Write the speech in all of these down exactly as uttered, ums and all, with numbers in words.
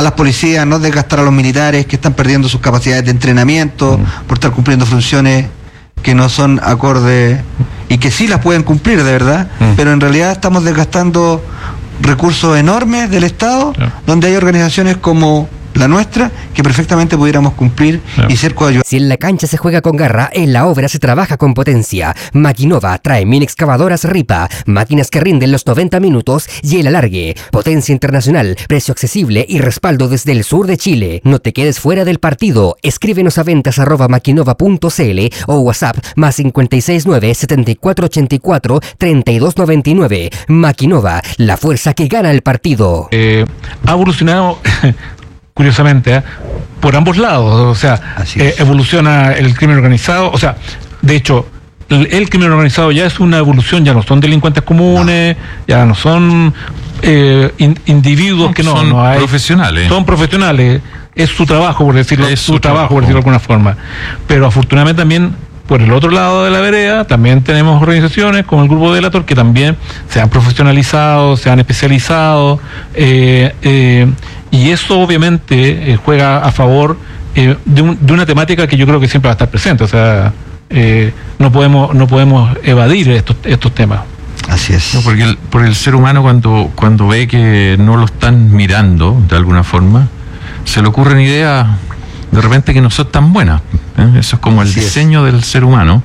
las policías, no desgastar a los militares que están perdiendo sus capacidades de entrenamiento mm. por estar cumpliendo funciones que no son acordes y que sí las pueden cumplir de verdad, mm. pero en realidad estamos desgastando recursos enormes del Estado, claro. donde hay organizaciones como la nuestra, que perfectamente pudiéramos cumplir claro. y ser coayudantes. Si en la cancha se juega con garra, en la obra se trabaja con potencia. Maquinova trae mini excavadoras Ripa, máquinas que rinden los noventa minutos y el alargue. Potencia internacional, precio accesible y respaldo desde el sur de Chile. No te quedes fuera del partido. Escríbenos a ventas arroba maquinova punto cl o WhatsApp más cinco seis nueve, setenta y cuatro ochenta y cuatro, treinta y dos noventa y nueve. Maquinova, la fuerza que gana el partido. Eh, ha evolucionado... curiosamente, ¿eh? por ambos lados, o sea, eh, evoluciona el crimen organizado, o sea, de hecho, el, el crimen organizado ya es una evolución, ya no son delincuentes comunes, no. ya no son eh, in, individuos no, que no, son no hay, profesionales. Son profesionales, es su trabajo, por decirlo, es su, su trabajo, trabajo, por decirlo de alguna forma, pero afortunadamente también, por el otro lado de la vereda, también tenemos organizaciones como el Grupo Delator que también se han profesionalizado, se han especializado, eh, eh, y eso obviamente eh, juega a favor eh, de, un, de una temática que yo creo que siempre va a estar presente, o sea, eh, no podemos no podemos evadir estos estos temas. Así es. No, porque el, porque el ser humano cuando, cuando ve que no lo están mirando de alguna forma, se le ocurren ideas de repente que no son tan buenas, ¿eh? Eso es como el Así diseño es. del ser humano.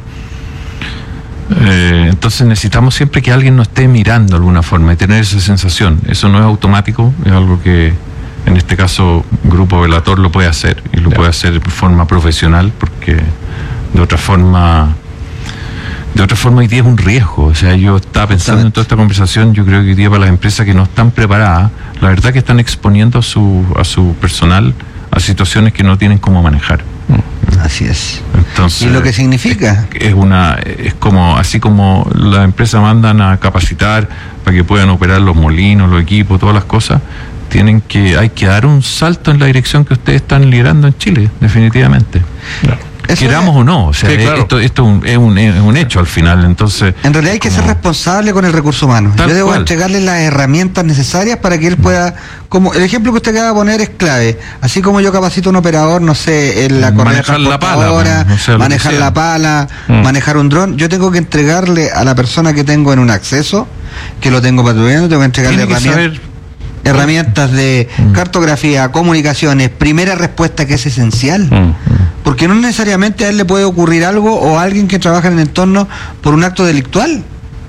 Eh, entonces necesitamos siempre que alguien nos esté mirando de alguna forma y tener esa sensación. Eso no es automático, es algo que en este caso Grupo Delator lo puede hacer y lo ya. puede hacer de forma profesional, porque de otra forma de otra forma hoy día es un riesgo. O sea, yo estaba pensando en toda esta conversación, yo creo que hoy día para las empresas que no están preparadas, la verdad que están exponiendo a su, a su personal a situaciones que no tienen cómo manejar. Así es. Entonces, ¿y lo que significa? Es, es una, es como, así como las empresas mandan a capacitar para que puedan operar los molinos, los equipos, todas las cosas, tienen que, hay que dar un salto en la dirección que ustedes están liderando en Chile, definitivamente. Claro. Queramos es, o no, o sea, sí, claro. esto, esto es, un, es un hecho al final, entonces... En realidad hay que como, ser responsable con el recurso humano. Yo debo cual. entregarle las herramientas necesarias para que él pueda... como el ejemplo que usted acaba de poner es clave. Así como yo capacito a un operador, no sé, en la correa transportadora, no sé, manejar la pala, mm. manejar un dron, yo tengo que entregarle a la persona que tengo en un acceso, que lo tengo patrullando, tengo que entregarle herramientas... herramientas de mm. cartografía, comunicaciones, primera respuesta, que es esencial, mm. porque no necesariamente a él le puede ocurrir algo, o a alguien que trabaja en el entorno por un acto delictual.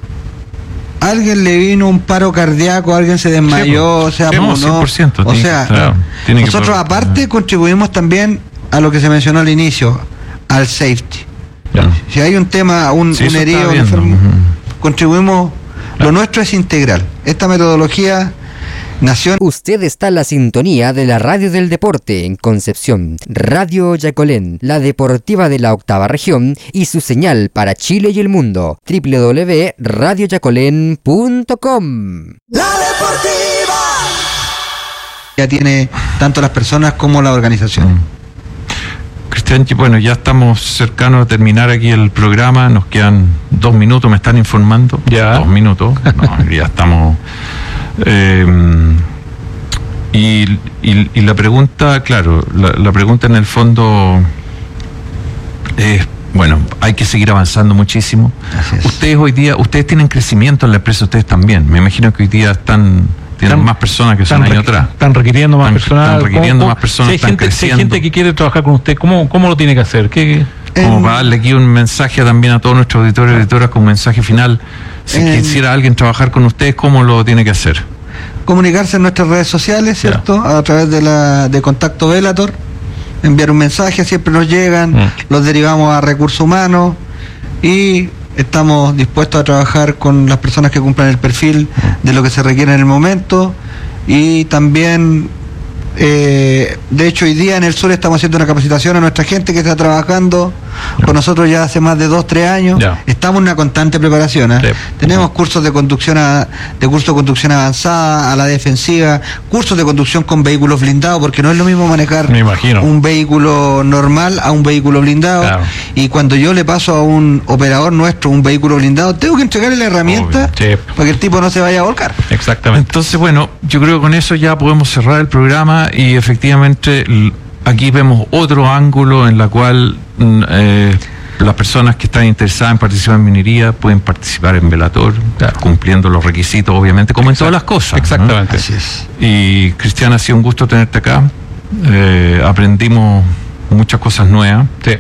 A alguien le vino un paro cardíaco, alguien se desmayó, sí, o sea, sí, no, cien por ciento, o sea, claro, nosotros que... aparte contribuimos también a lo que se mencionó al inicio, al safety. Ya. Si hay un tema, un, sí, un herido, un enfermo, uh-huh. contribuimos, claro. Lo nuestro es integral. Esta metodología Nación. Usted está en la sintonía de la Radio del Deporte en Concepción, Radio Yacolén, la deportiva de la octava región y su señal para Chile y el mundo, doble u doble u doble u punto radio yacolén punto com. La deportiva ya tiene tanto las personas como la organización. Mm. Cristian, bueno, ya estamos cercanos a terminar aquí el programa, nos quedan dos minutos, me están informando. Ya. Dos minutos, no, ya estamos... Eh, y, y, y la pregunta, claro, la, la pregunta en el fondo es, bueno, hay que seguir avanzando muchísimo. Ustedes hoy día, ustedes tienen crecimiento en la empresa, ustedes también. Me imagino que hoy día están tienen están, más personas que son años atrás. Están requiriendo más están, personas. Están requiriendo ¿Cómo, más personas. Si hay, están gente, creciendo. si hay gente que quiere trabajar con usted, ¿cómo, cómo lo tiene que hacer? ¿Qué, Como en, para darle aquí un mensaje también a todos nuestros auditores y auditoras, con un mensaje final. Si en, quisiera alguien trabajar con ustedes, ¿cómo lo tiene que hacer? Comunicarse en nuestras redes sociales, ¿cierto? Yeah. A través de la de Contacto Delator, enviar un mensaje, siempre nos llegan, mm. los derivamos a recursos humanos y estamos dispuestos a trabajar con las personas que cumplan el perfil de lo que se requiere en el momento. Y también, eh, de hecho, hoy día en el sur estamos haciendo una capacitación a nuestra gente que está trabajando yeah. con nosotros ya hace más de dos, tres años. Yeah. Estamos en una constante preparación. ¿eh? Yeah. Tenemos cursos de conducción a, de curso de conducción avanzada, a la defensiva, cursos de conducción con vehículos blindados, porque no es lo mismo manejar un vehículo normal a un vehículo blindado. Claro. Y cuando yo le paso a un operador nuestro un vehículo blindado, tengo que entregarle la herramienta sí. para que el tipo no se vaya a volcar. Exactamente. Entonces, bueno, yo creo que con eso ya podemos cerrar el programa y efectivamente aquí vemos otro ángulo en la cual eh, las personas que están interesadas en participar en minería pueden participar en Velator, claro. cumpliendo los requisitos, obviamente, como Exacto. en todas las cosas. Exactamente. ¿no? Así es. Y Cristian, ha sido un gusto tenerte acá. Eh, aprendimos muchas cosas nuevas sí.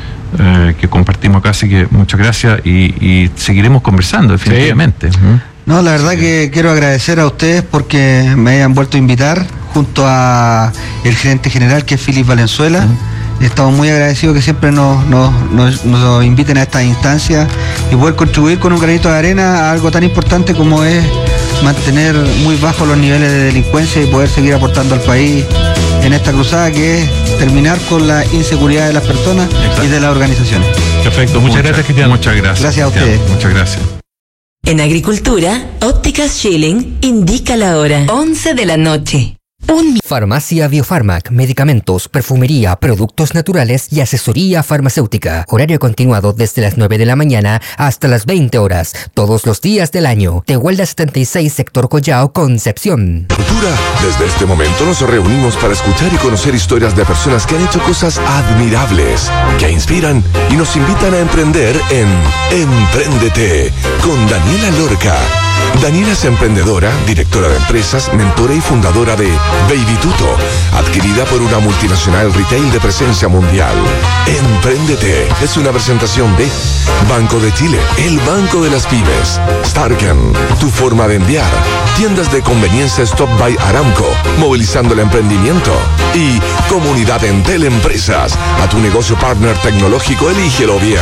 eh, que compartimos acá, así que muchas gracias y, y seguiremos conversando definitivamente. Sí. ¿Mm? No, la verdad que quiero agradecer a ustedes porque me hayan vuelto a invitar junto a el gerente general, que es Philip Valenzuela. Uh-huh. Estamos muy agradecidos que siempre nos, nos, nos, nos inviten a estas instancias y poder contribuir con un granito de arena a algo tan importante como es mantener muy bajos los niveles de delincuencia y poder seguir aportando al país en esta cruzada que es terminar con la inseguridad de las personas Exacto. y de las organizaciones. Perfecto, muchas, muchas gracias, Cristian. Muchas gracias. Gracias a ustedes. Muchas gracias. En Agricultura, Ópticas Schilling indica la hora, once de la noche. Un... Farmacia Biofarmac, medicamentos, perfumería, productos naturales y asesoría farmacéutica. Horario continuado desde las nueve de la mañana hasta las veinte horas, todos los días del año. Tehuelda setenta y seis, Sector Collao, Concepción. Cultura. Desde este momento nos reunimos para escuchar y conocer historias de personas que han hecho cosas admirables, que inspiran y nos invitan a emprender en Empréndete con Daniela Lorca. Daniela es emprendedora, directora de empresas, mentora y fundadora de Baby Tuto, adquirida por una multinacional retail de presencia mundial. Empréndete es una presentación de Banco de Chile, el banco de las pymes. Starken, tu forma de enviar. Tiendas de conveniencia Stop by Aramco, movilizando el emprendimiento. Y Comunidad Entel Empresas, a tu negocio partner tecnológico, elígelo bien.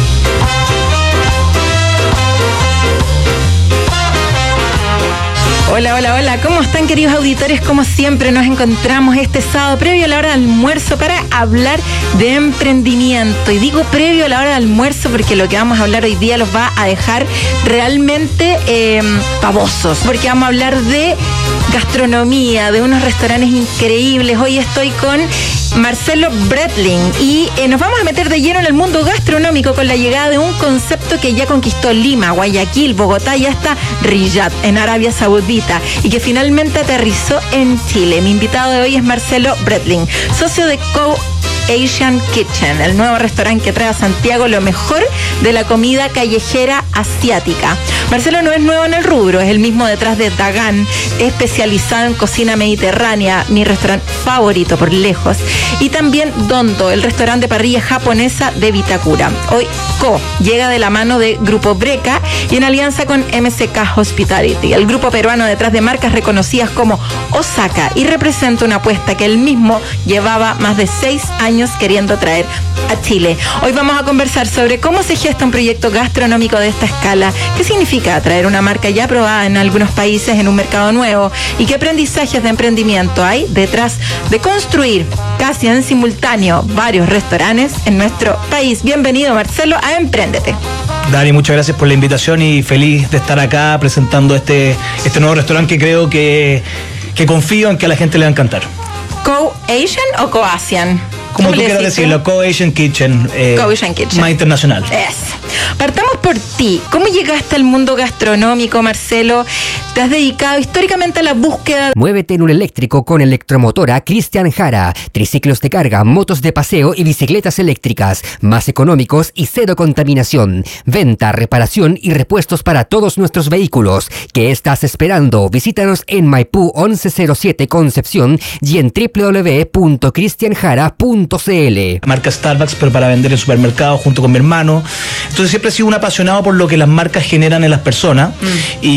Hola, hola, hola, ¿cómo están, queridos auditores? Como siempre nos encontramos este sábado previo a la hora del almuerzo para hablar de emprendimiento. Y digo previo a la hora del almuerzo porque lo que vamos a hablar hoy día los va a dejar realmente eh, pavosos, porque vamos a hablar de gastronomía, de unos restaurantes increíbles. Hoy estoy con Marcelo Breitling y eh, nos vamos a meter de lleno en el mundo gastronómico con la llegada de un concepto que ya conquistó Lima, Guayaquil, Bogotá y hasta Riyadh en Arabia Saudita y que finalmente aterrizó en Chile. Mi invitado de hoy es Marcelo Breitling, socio de Co Asian Kitchen, el nuevo restaurante que trae a Santiago lo mejor de la comida callejera asiática. Marcelo no es nuevo en el rubro, es el mismo detrás de Dagan, especializado en cocina mediterránea, mi restaurante favorito por lejos, y también Dondo, el restaurante de parrilla japonesa de Vitacura. Hoy Co llega de la mano de Grupo Breca y en alianza con M C K Hospitality, el grupo peruano detrás de marcas reconocidas como Osaka, y representa una apuesta que él mismo llevaba más de seis años queriendo traer a Chile. Hoy vamos a conversar sobre cómo se gesta un proyecto gastronómico de esta escala, qué significa traer una marca ya probada en algunos países en un mercado nuevo y qué aprendizajes de emprendimiento hay detrás de construir casi en simultáneo varios restaurantes en nuestro país. Bienvenido, Marcelo, a Empréndete. Dani, muchas gracias por la invitación y feliz de estar acá presentando este, este nuevo restaurante que creo que, que confío en que a la gente le va a encantar. ¿Co Asian o Co Asian? Como tú quieras decirlo, Co Asian Kitchen. Eh, Co Asian Kitchen. Más internacional. Es. Partamos por ti. ¿Cómo llegaste al mundo gastronómico, Marcelo? Te has dedicado históricamente a la búsqueda. Muévete en un eléctrico con Electromotora Cristian Jara. Triciclos de carga, motos de paseo y bicicletas eléctricas. Más económicos y cero contaminación. Venta, reparación y repuestos para todos nuestros vehículos. ¿Qué estás esperando? Visítanos en Maipú once cero siete Concepción y en doble u doble u doble u punto cristian jara punto c l. Marca Starbucks, pero para vender en supermercados junto con mi hermano. Entonces siempre he sido un apasionado por lo que las marcas generan en las personas. Mm.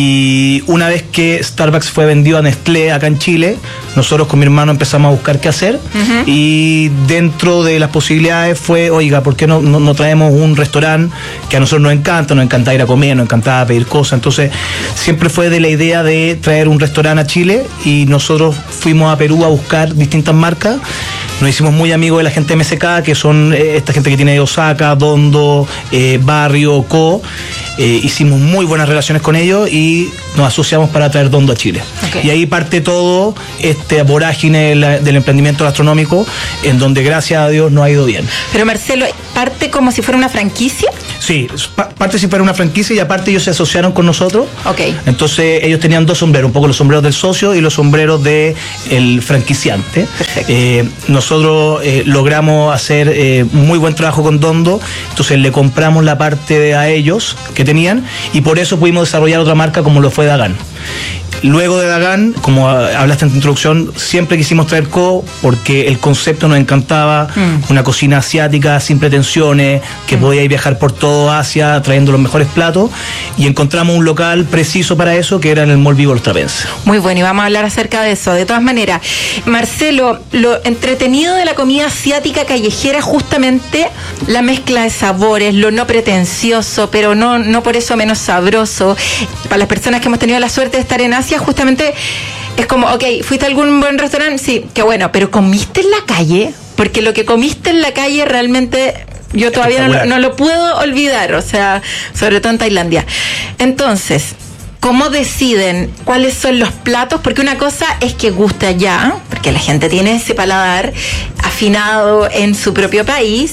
Y una vez que Starbucks fue vendido a Nestlé acá en Chile, nosotros con mi hermano empezamos a buscar qué hacer. Uh-huh. Y dentro de las posibilidades fue, oiga, ¿por qué no, no, no traemos un restaurante que a nosotros nos encanta? Nos encanta ir a comer, nos encantaba pedir cosas. Entonces siempre fue de la idea de traer un restaurante a Chile y nosotros fuimos a Perú a buscar distintas marcas. Nos hicimos muy amigos de la gente de M S K, que son eh, esta gente que tiene de Osaka, Dondo, eh, Barrio, Co. Eh, hicimos muy buenas relaciones con ellos y nos asociamos para traer Dondo a Chile. Okay. Y ahí parte todo este vorágine la, del emprendimiento gastronómico, en donde gracias a Dios nos ha ido bien. Pero Marcelo, ¿parte como si fuera una franquicia? Sí, pa- parte si fuera una franquicia y aparte ellos se asociaron con nosotros. Okay. Entonces ellos tenían dos sombreros, un poco los sombreros del socio y los sombreros del franquiciante. Eh, nosotros eh, logramos hacer eh, muy buen trabajo con Dondo, entonces le compramos la parte a ellos que tenían y por eso pudimos desarrollar otra marca como lo fue Dagan. Luego de Dagan, como hablaste en tu introducción, siempre quisimos traer Co porque el concepto nos encantaba, mm. una cocina asiática sin pretensiones, que mm. podía ir viajar por todo Asia trayendo los mejores platos, y encontramos un local preciso para eso que era en el Mall Vivo Los Trapenses. Muy bueno, y vamos a hablar acerca de eso. De todas maneras, Marcelo, lo entretenido de la comida asiática callejera, justamente la mezcla de sabores, lo no pretencioso, pero no, no por eso menos sabroso. Para las personas que hemos tenido la suerte de estar en Asia, justamente es como, ok, ¿fuiste a algún buen restaurante? Sí, qué bueno, pero ¿comiste en la calle? Porque lo que comiste en la calle realmente yo todavía no, no lo puedo olvidar, o sea, sobre todo en Tailandia. Entonces, ¿cómo deciden cuáles son los platos? Porque una cosa es que guste allá, porque la gente tiene ese paladar afinado en su propio país.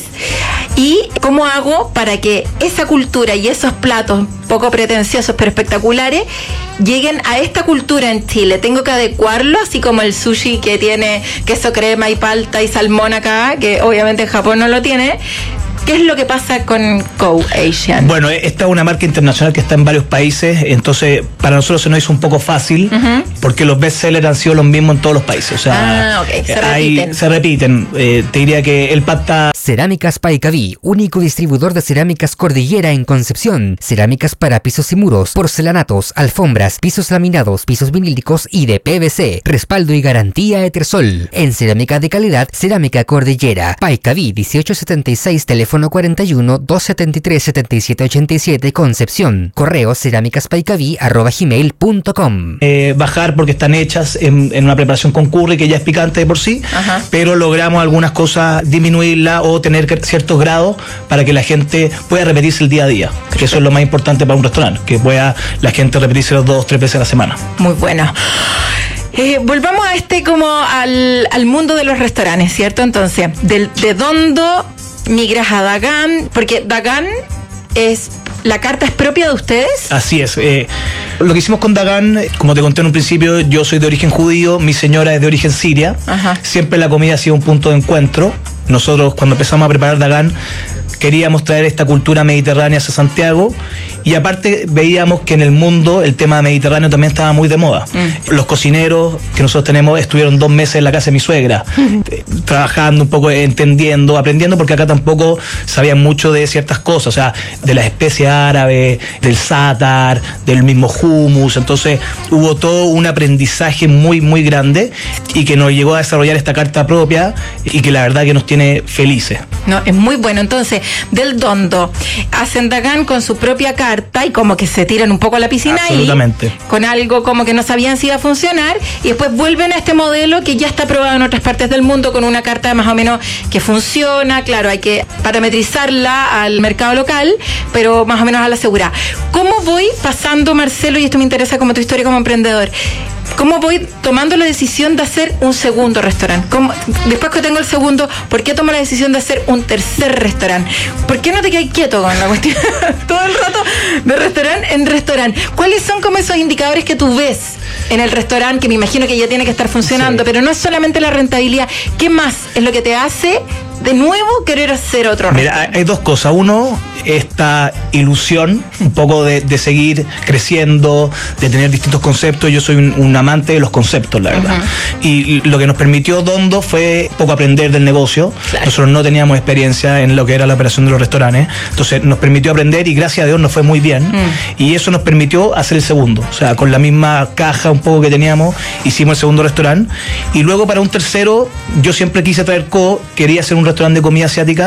¿Y cómo hago para que esa cultura y esos platos poco pretenciosos pero espectaculares lleguen a esta cultura en Chile? Tengo que adecuarlo, así como el sushi que tiene queso crema y palta y salmón acá, que obviamente en Japón no lo tiene. ¿Qué es lo que pasa con Co Asian? Bueno, esta es una marca internacional que está en varios países, entonces para nosotros se nos hizo un poco fácil, uh-huh. porque los bestsellers han sido los mismos en todos los países. O sea, ah, okay. se hay, repiten. Se repiten. Eh, te diría que el pata... Cerámicas Paicaví, único distribuidor de cerámicas Cordillera en Concepción. Cerámicas para pisos y muros, porcelanatos, alfombras, pisos laminados, pisos vinílicos y de P V C. Respaldo y garantía Etersol. En cerámica de calidad, Cerámica Cordillera. Paicaví dieciocho setenta y seis, teléfono cuarenta y uno, doscientos setenta y tres, setenta y siete ochenta y siete, Concepción. Correo cerámicaspaicaví arroba gmail punto com. Eh, bajar porque están hechas en, en una preparación con curry que ya es picante de por sí, ajá. pero logramos algunas cosas disminuirla o tener ciertos grados para que la gente pueda repetirse el día a día, que eso es lo más importante para un restaurante, que pueda la gente repetirse los dos, tres veces a la semana. Muy bueno. Eh, volvamos a este como al, al mundo de los restaurantes, ¿cierto? Entonces, del, de Dondo migras a Dagan, porque Dagan es... ¿La carta es propia de ustedes? Así es. Eh, lo que hicimos con Dagan, como te conté en un principio, yo soy de origen judío, mi señora es de origen siria. Ajá. Siempre la comida ha sido un punto de encuentro. Nosotros, cuando empezamos a preparar Dagan, queríamos traer esta cultura mediterránea hacia Santiago, y aparte veíamos que en el mundo el tema mediterráneo también estaba muy de moda. Mm. Los cocineros que nosotros tenemos estuvieron dos meses en la casa de mi suegra, mm. trabajando un poco, entendiendo, aprendiendo, porque acá tampoco sabían mucho de ciertas cosas, o sea, de las especies árabes, del sátar, del mismo hummus. Entonces hubo todo un aprendizaje muy, muy grande y que nos llegó a desarrollar esta carta propia y que la verdad que nos tiene felices. No, es muy bueno. Entonces, del Dondo hacen Dagan con su propia carta y como que se tiran un poco a la piscina ahí, con algo como que no sabían si iba a funcionar, y después vuelven a este modelo que ya está probado en otras partes del mundo con una carta más o menos que funciona. Claro, hay que parametrizarla al mercado local, pero más o menos a la segura. ¿Cómo voy pasando, Marcelo, y esto me interesa como tu historia como emprendedor, cómo voy tomando la decisión de hacer un segundo restaurante? ¿Cómo, después que tengo el segundo, por qué tomo la decisión de hacer un tercer restaurante? ¿Por qué no te quedas quieto con la cuestión todo el rato de restaurante en restaurante? ¿Cuáles son como esos indicadores que tú ves en el restaurante, que me imagino que ya tiene que estar funcionando, sí, pero no es solamente la rentabilidad? ¿Qué más es lo que te hace de nuevo querer hacer otro restaurante? Mira, hay dos cosas. Uno, esta ilusión un poco de, de seguir creciendo, de tener distintos conceptos. Yo soy un, un amante de los conceptos, la verdad. Uh-huh. Y lo que nos permitió Dondo fue poco aprender del negocio. Claro. Nosotros no teníamos experiencia en lo que era la operación de los restaurantes, entonces nos permitió aprender y gracias a Dios nos fue muy bien. Uh-huh. Y eso nos permitió hacer el segundo, o sea, con la misma caja un poco que teníamos, hicimos el segundo restaurante. Y luego para un tercero, yo siempre quise traer Co, quería hacer un restaurante de comida asiática,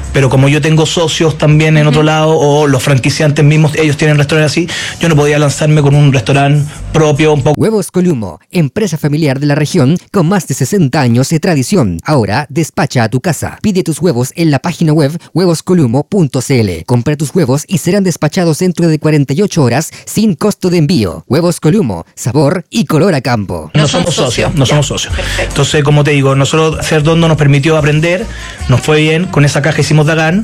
pero como yo tengo socios también en uh-huh. otro lado, o los franquiciantes mismos, ellos tienen restaurantes así, yo no podía lanzarme con un restaurante propio un poco. Huevos Columo, empresa familiar de la región con más de sesenta años de tradición. Ahora despacha a tu casa. Pide tus huevos en la página web huevos columo punto c l. Compra tus huevos y serán despachados dentro de cuarenta y ocho horas sin costo de envío. Huevos Columo, sabor y color a campo. No, no somos socios, no ya. somos socios. Perfecto. Entonces, como te digo, nosotros Cerdondo nos permitió aprender, nos fue bien, con esa caja hicimos Dagan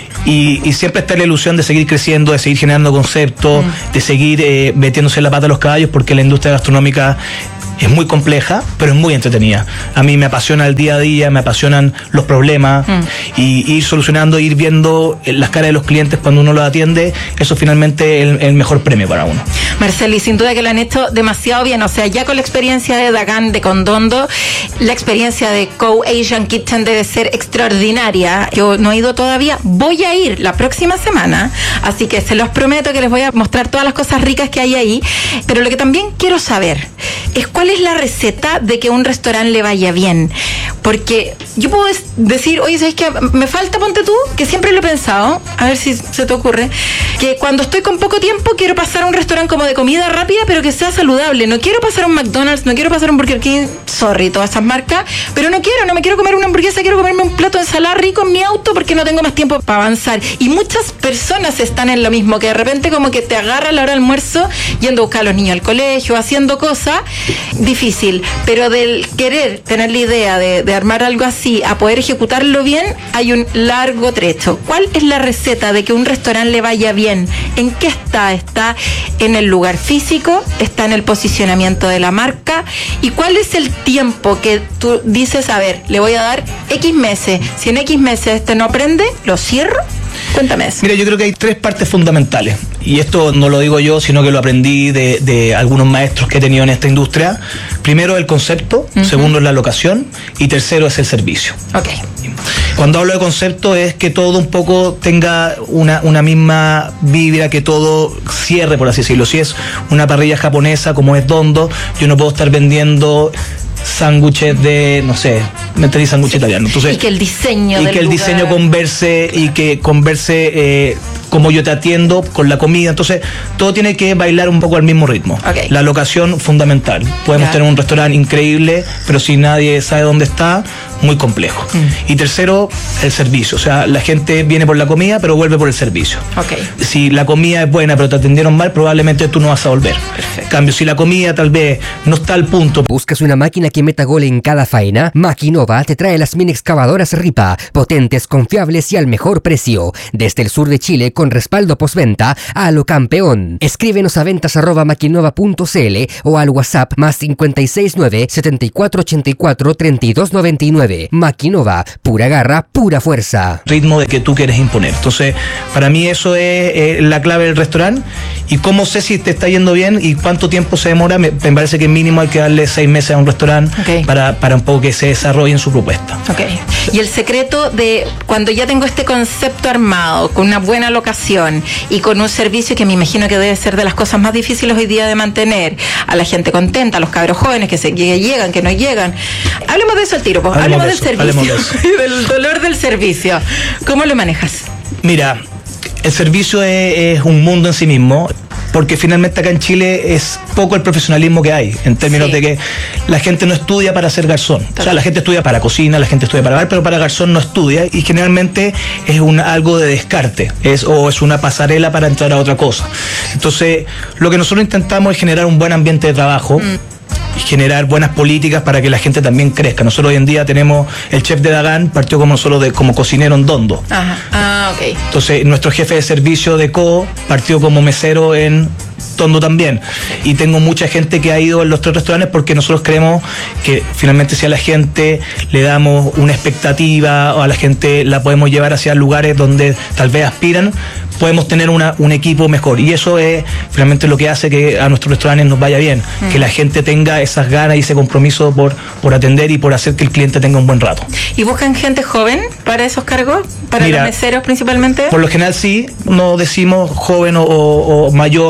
y, y siempre está la ilusión de seguir creciendo, de seguir generando conceptos, mm. de seguir eh, metiéndose en la pata a los caballos, porque la industria gastronómica es muy compleja, pero es muy entretenida. A mí me apasiona el día a día, me apasionan los problemas mm. y ir solucionando, ir viendo las caras de los clientes cuando uno los atiende. Eso finalmente es el, el mejor premio para uno. Marceli, sin duda que lo han hecho demasiado bien. O sea, ya con la experiencia de Dagan, de Condondo, la experiencia de Co Asian Kitchen debe ser extraordinaria. Yo no he ido todavía, voy a ir la próxima semana, así que se los prometo que les voy a mostrar todas las cosas ricas que hay ahí. Pero lo que también quiero saber es cuál es la receta de que un restaurante le vaya bien. Porque yo puedo decir, oye, ¿sabes qué? Me falta, ponte tú, que siempre lo he pensado, a ver si se te ocurre, que cuando estoy con poco tiempo quiero pasar a un restaurante como de comida rápida, pero que sea saludable. No quiero pasar a un McDonald's, no quiero pasar a un Burger King, sorry, todas esas marcas, pero no quiero, no me quiero comer una hamburguesa, quiero comerme un plato de ensalada rico en mi auto porque no tengo más tiempo para avanzar. Y muchas personas están en lo mismo, que de repente como que te agarra la hora de almuerzo yendo a buscar a los niños al colegio, haciendo cosas, difícil, pero del querer tener la idea de, de armar algo así a poder ejecutarlo bien, hay un largo trecho. ¿Cuál es la receta de que un restaurante le vaya bien? ¿En qué está? ¿Está en el lugar físico? ¿Está en el posicionamiento de la marca? ¿Y cuál es el tiempo que tú dices, a ver, le voy a dar X meses, si en X meses este no aprende, lo cierro? Cuéntame eso. Mira, yo creo que hay tres partes fundamentales, y esto no lo digo yo, sino que lo aprendí de, de algunos maestros que he tenido en esta industria. Primero, el concepto, uh-huh. segundo es la locación, y tercero es el servicio. Okay. Cuando hablo de concepto es que todo un poco tenga una, una misma vibra, que todo cierre, por así decirlo. Si es una parrilla japonesa como es Dondo, yo no puedo estar vendiendo sándwiches de, no sé, me entendí, sándwich italiano. Entonces, y que el diseño y del que el lugar diseño converse, claro. y que converse eh, como yo te atiendo con la comida. Entonces todo tiene que bailar un poco al mismo ritmo. Okay. La locación fundamental. Podemos claro. tener un restaurante increíble, pero si nadie sabe dónde está, muy complejo. Mm. Y tercero, el servicio. O sea, la gente viene por la comida, pero vuelve por el servicio. Okay. Si la comida es buena, pero te atendieron mal, probablemente tú no vas a volver. Perfecto. En cambio, si la comida tal vez no está al punto. ¿Buscas una máquina que meta gol en cada faena? Maquinova te trae las mini excavadoras Ripa, potentes, confiables y al mejor precio. Desde el sur de Chile, con respaldo postventa a lo campeón. Escríbenos a ventas arroba maquinova punto c l o al WhatsApp más cinco seis nueve, siete cuatro ocho cuatro, tres dos nueve nueve. Maquinova, pura garra, pura fuerza. Ritmo de que tú quieres imponer. Entonces, para mí eso es eh, la clave del restaurante. Y cómo sé si te está yendo bien y cuánto tiempo se demora, me, me parece que mínimo hay que darle seis meses a un restaurante okay. para, para un poco que se desarrolle en su propuesta. Ok. Y el secreto de cuando ya tengo este concepto armado, con una buena locación y con un servicio que me imagino que debe ser de las cosas más difíciles hoy día de mantener, a la gente contenta, a los cabros jóvenes que, se, que llegan, que no llegan. Hablemos de eso al tiro, pues. Hablemos, Hablemos del eso, servicio y del dolor del servicio. ¿Cómo lo manejas? Mira, el servicio es, es un mundo en sí mismo, porque finalmente acá en Chile es poco el profesionalismo que hay, en términos sí. de que la gente no estudia para ser garzón. O sea, la gente estudia para cocina, la gente estudia para bar, pero para garzón no estudia, y generalmente es un, algo de descarte, es, o es una pasarela para entrar a otra cosa. Entonces, lo que nosotros intentamos es generar un buen ambiente de trabajo, mm. y generar buenas políticas para que la gente también crezca. Nosotros hoy en día tenemos, el chef de Dagan partió como solo de, como cocinero en Dondo. Ajá. Ah, ok. Entonces, nuestro jefe de servicio de Co partió como mesero en Dondo también. Y tengo mucha gente que ha ido en los tres restaurantes porque nosotros creemos que finalmente si a la gente le damos una expectativa, o a la gente la podemos llevar hacia lugares donde tal vez aspiran, podemos tener una, un equipo mejor. Y eso es finalmente lo que hace que a nuestros restaurantes nos vaya bien, mm. que la gente tenga esas ganas y ese compromiso por, por atender y por hacer que el cliente tenga un buen rato. ¿Y buscan gente joven para esos cargos? ¿Para Mira, los meseros principalmente? Por lo general sí, no decimos joven o, o, o mayor, la verdad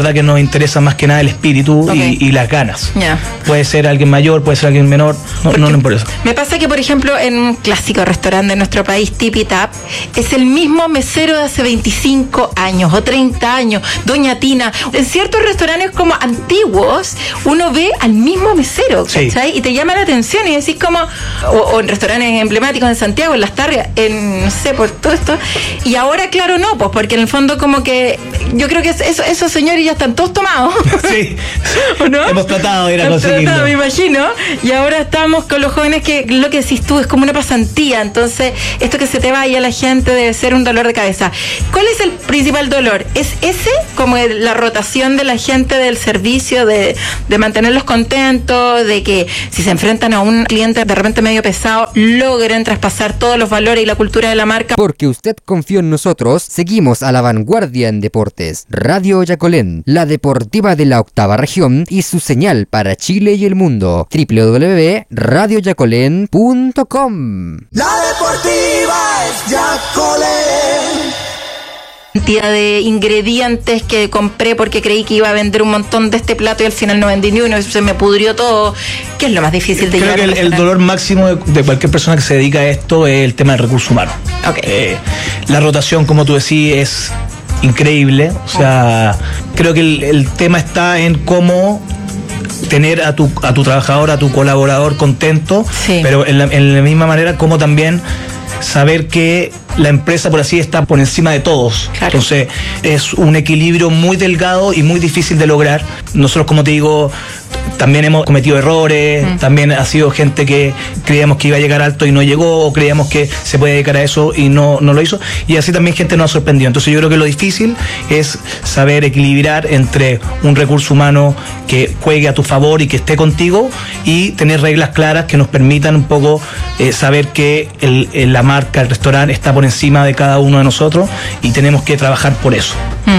verdad que nos interesa más que nada el espíritu okay. y, y las ganas. Yeah. Puede ser alguien mayor, puede ser alguien menor, no, no, no por eso. Me pasa que, por ejemplo, en un clásico restaurante de nuestro país, Tipi Tap, es el mismo mesero de hace veinticinco años o treinta años, Doña Tina. En ciertos restaurantes como antiguos, uno ve al mismo mesero, ¿cachai? Sí. Y te llama la atención y decís como, o, o en restaurantes emblemáticos en Santiago, en Las Tarrias, en, no sé, por todo esto. Y ahora, claro, no, pues porque en el fondo como que, yo creo que eso, esos señores ya están todos tomados. Sí, ¿o no? Hemos tratado de ir a conseguirlo. Tratado, me imagino. Y ahora estamos con los jóvenes que lo que decís tú es como una pasantía. Entonces, esto que se te vaya a la gente debe ser un dolor de cabeza. ¿Cuál es el principal dolor? ¿Es ese, como el, la rotación de la gente del servicio, de, de mantenerlos contentos, de que si se enfrentan a un cliente de repente medio pesado, logren traspasar todos los valores y la cultura de la marca? Porque usted confió en nosotros, seguimos a la vanguardia en deportes. Radio Yacolén, la deportiva de la octava región y su señal para Chile y el mundo. doble u doble u doble u punto radio yacolén punto com. La deportiva es Yacolén. Cantidad de ingredientes que compré porque creí que iba a vender un montón de este plato y al final no vendí ni uno y se me pudrió todo. ¿Qué es lo más difícil de llevar? Creo que el, el dolor máximo de, de cualquier persona que se dedica a esto es el tema del recurso humano. Okay. Eh, la rotación, como tú decís, es increíble. O sea, oh. creo que el, el tema está en cómo tener a tu a tu trabajador, a tu colaborador contento, sí. pero en la, en la misma manera como también saber que la empresa, por así, está por encima de todos. Claro. Entonces, es un equilibrio muy delgado y muy difícil de lograr. Nosotros, como te digo, también hemos cometido errores, mm. también ha sido gente que creíamos que iba a llegar alto y no llegó, o creíamos que se puede dedicar a eso y no, no lo hizo, y así también gente nos ha sorprendido. Entonces yo creo que lo difícil es saber equilibrar entre un recurso humano que juegue a tu favor y que esté contigo, y tener reglas claras que nos permitan un poco eh, saber que el, el, la marca, el restaurante está por encima de cada uno de nosotros y tenemos que trabajar por eso.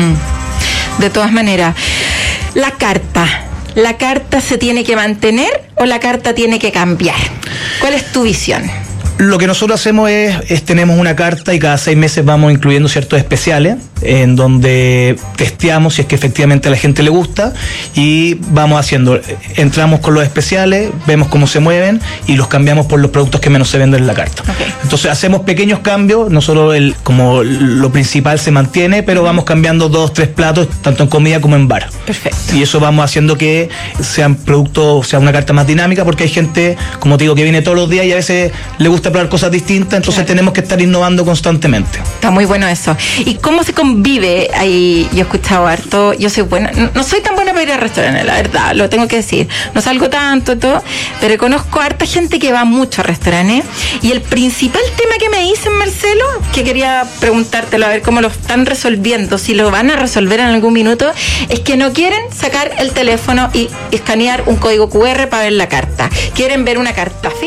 Mm. De todas maneras, la carta ¿La carta se tiene que mantener o la carta tiene que cambiar? ¿Cuál es tu visión? Lo que nosotros hacemos es, es tenemos una carta y cada seis meses vamos incluyendo ciertos especiales en donde testeamos si es que efectivamente a la gente le gusta y vamos haciendo, entramos con los especiales, vemos cómo se mueven y los cambiamos por los productos que menos se venden en la carta. Okay. Entonces hacemos pequeños cambios, no solo el, como lo principal se mantiene, pero vamos cambiando dos, tres platos, tanto en comida como en bar. Perfecto. Y eso vamos haciendo que sean productos, sea una carta más dinámica, porque hay gente, como te digo, que viene todos los días y a veces le gusta probar cosas distintas, entonces claro. tenemos que estar innovando constantemente. Está muy bueno eso. ¿Y cómo se convive ahí? Yo he escuchado harto, yo soy buena, no, no soy tan buena para ir a restaurantes, la verdad, lo tengo que decir, no salgo tanto, todo, pero conozco a harta gente que va mucho a restaurantes, y el principal tema que me dicen, Marcelo, que quería preguntártelo a ver cómo lo están resolviendo, si lo van a resolver en algún minuto, es que no quieren sacar el teléfono y escanear un código cu erre para ver la carta, quieren ver una carta